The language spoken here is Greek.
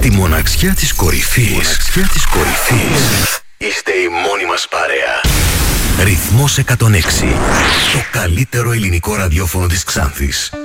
Στη μοναξιά της κορυφής. Είστε η μόνη μας παρέα. Ρυθμός 106. Το καλύτερο ελληνικό ραδιόφωνο της Ξάνθης.